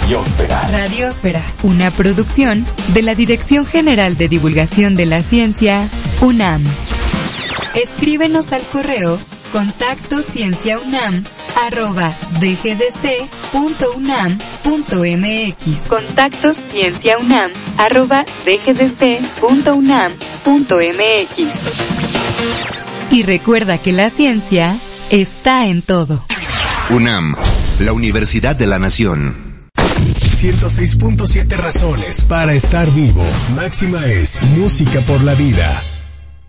Radiósfera. Radiósfera, una producción de la Dirección General de Divulgación de la Ciencia, UNAM. Escríbenos al correo contactoscienciaunam@dgdc.unam.mx. contactoscienciaunam@dgdc.unam.mx. Y recuerda que la ciencia está en todo. UNAM, la Universidad de la Nación. 106.7 razones para estar vivo. Máxima es música por la vida.